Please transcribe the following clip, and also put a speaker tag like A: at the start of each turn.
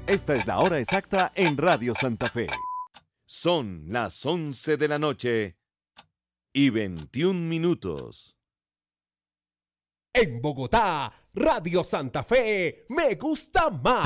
A: Esta es la hora exacta en Radio Santa Fe. Son las 11 de la noche y 21 minutos.
B: En Bogotá, Radio Santa Fe, me gusta más.